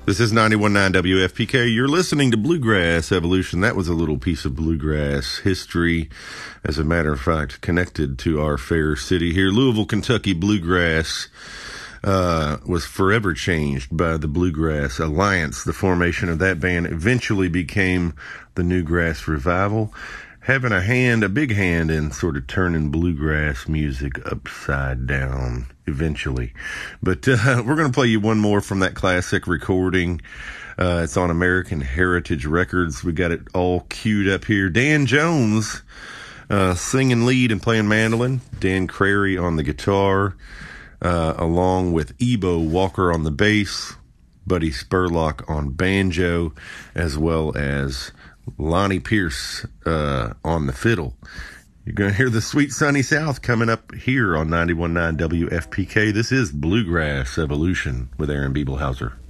This is 91.9 WFPK. You're listening to Bluegrass Evolution. That was a little piece of bluegrass history, as a matter of fact, connected to our fair city here. Louisville, Kentucky bluegrass was forever changed by the Bluegrass Alliance. The formation of that band eventually became the Newgrass Revival, having a big hand in sort of turning bluegrass music upside down eventually. But we're going to play you one more from that classic recording. It's on American Heritage Records. We got it all queued up here. Dan Jones singing lead and playing mandolin. Dan Crary on the guitar, along with Ebo Walker on the bass, Buddy Spurlock on banjo, as well as Lonnie Pierce on the fiddle. You're going to hear the Sweet Sunny South coming up here on 91.9 WFPK. This is Bluegrass Evolution with Aaron Biebelhauser.